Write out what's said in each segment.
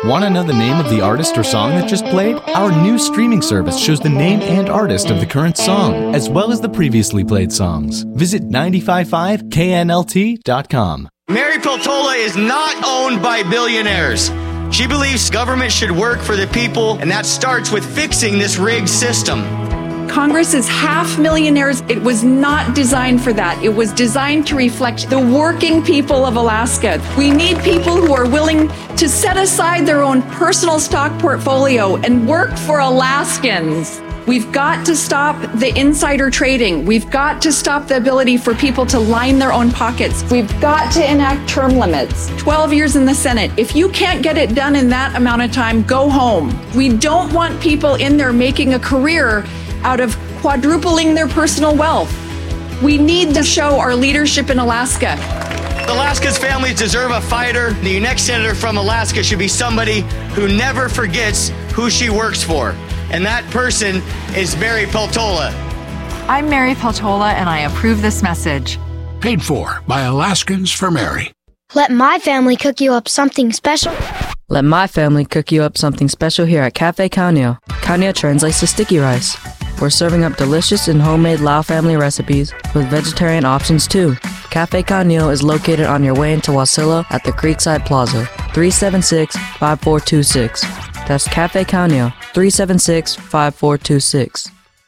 Want to know the name of the artist or song that just played? Our new streaming service shows the name and artist of the current song, as well as the previously played songs. Visit 955knlt.com. Mary Peltola is not owned by billionaires. She believes government should work for the people, and that starts with fixing this rigged system. Congress is half millionaires. It was not designed for that. It was designed to reflect the working people of Alaska. We need people who are willing to set aside their own personal stock portfolio and work for Alaskans. We've got to stop the insider trading. We've got to stop the ability for people to line their own pockets. We've got to enact term limits. 12 years in the Senate. If you can't get it done in that amount of time, go home. We don't want people in there making a career out of quadrupling their personal wealth. We need to show our leadership in Alaska. Alaska's families deserve a fighter. The next senator from Alaska should be somebody who never forgets who she works for. And that person is Mary Peltola. I'm Mary Peltola, and I approve this message. Paid for by Alaskans for Mary. Let my family cook you up something special. Let my family cook you up something special here at Cafe Kaunio. Kaunio translates to sticky rice. We're serving up delicious and homemade Lao family recipes with vegetarian options too. Cafe Kaunio is located on your way into Wasilla at the Creekside Plaza, 376-5426. That's Cafe Kaunio, 376-5426.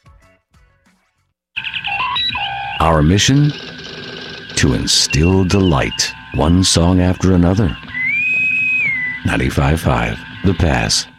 Our mission? To instill delight, one song after another. 95.5 The Pass.